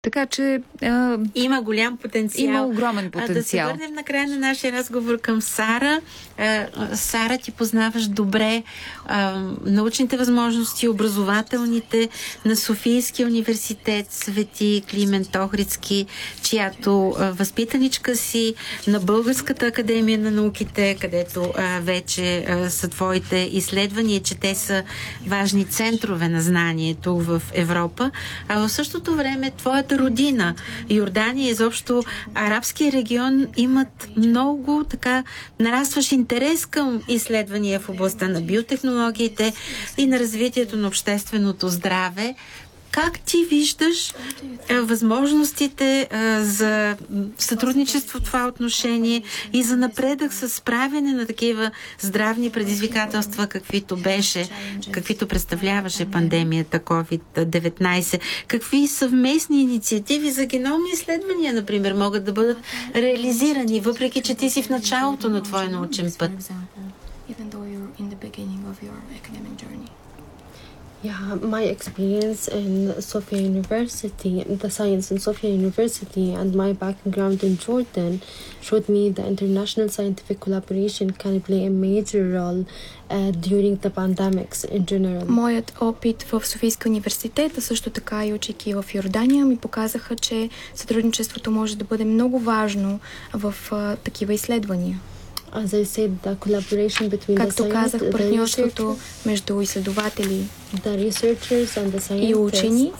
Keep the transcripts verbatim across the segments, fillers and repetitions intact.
Така че а, има голям потенциал. Има огромен потенциал. А, да се върнем накрая на нашия разговор към Сара. А, Сара, ти познаваш добре а, научните възможности, образователните на Софийския университет Свети Климент Охридски, чиято а, възпитаничка си, на Българската академия на науките, където а, вече а, са твоите изследвания, че те са важни центрове на знанието в Европа, а в същото време твоята родина, Йордания, изобщо арабския регион, имат много така нарастващ интерес към изследвания в областта на биотехнологиите и на развитието на общественото здраве. Как ти виждаш а, възможностите а, за сътрудничество в това отношение и за напредък с справяне на такива здравни предизвикателства, каквито беше, каквито представляваше пандемията ковид деветнайсет? Какви съвместни инициативи за геномни изследвания, например, могат да бъдат реализирани, въпреки че ти си в началото на твоя научен път? Yeah, my experience in Sophia University, the science in Sophia University, and my background in Jordan showed me that international scientific collaboration can play a major role uh, during the pandemics in general. Моят опит в Софийския университет, а също така и учейки в Йордания, ми показаха, че сътрудничеството може да бъде много важно в uh, такива изследвания. As I said, the collaboration between Както the казах, scientists, партньорството между изследователи the researchers and the scientists, и учени,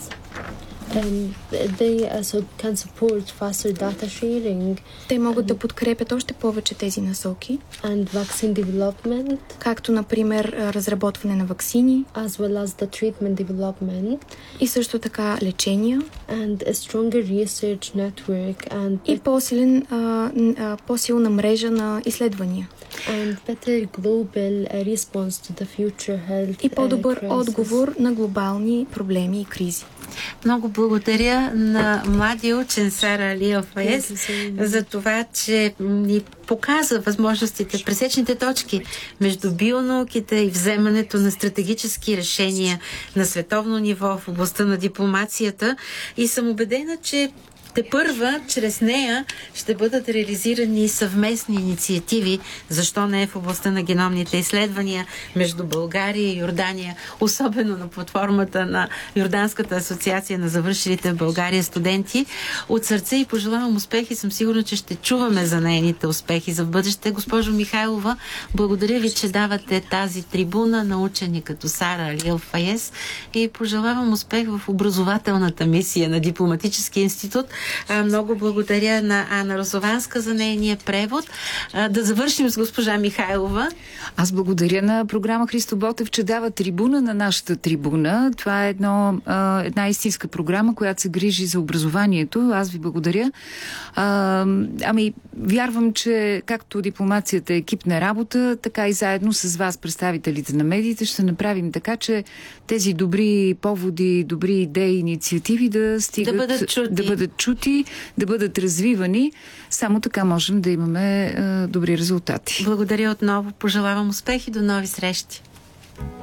um, they also can support faster data sharing. Те могат да подкрепят още повече тези насоки. And vaccine development. Както, например, разработване на ваксини. As well as the treatment development. И също така лечения. And a stronger research network. And и по-силен, а, а, по-силна мрежа на изследвания. And better global response to the future health. И по-добър uh, отговор на глобални проблеми и кризи. Много благодаря на младия учен Сара Алиел Фаез за това, че ни показва възможностите, пресечните точки между бионауките и вземането на стратегически решения на световно ниво в областта на дипломацията. И съм убедена, че тепърва, чрез нея ще бъдат реализирани съвместни инициативи, защо не е в областта на геномните изследвания между България и Йордания, особено на платформата на Йорданската асоциация на завършилите в България студенти. От сърце и пожелавам успех и съм сигурна, че ще чуваме за нейните успехи за в бъдеще. Госпожо Михайлова, благодаря ви, че давате тази трибуна на учени като Сара Алиел Фаез и пожелавам успех в образователната мисия на Дипломатическия институт. Много благодаря на Ана Розованска за нейния превод. Да завършим с госпожа Михайлова. Аз благодаря на програма Христо Ботев, че дава трибуна на нашата трибуна. Това е едно, една истинска програма, която се грижи за образованието. Аз ви благодаря. А, ами, вярвам, че както дипломацията е екипна работа, така и заедно с вас, представителите на медиите, ще направим така, че тези добри поводи, добри идеи, инициативи да стигат, да бъдат чути, да бъдат, чути, да бъдат развивани. Само така можем да имаме а, добри резултати. Благодаря отново. Пожелавам успех и до нови срещи.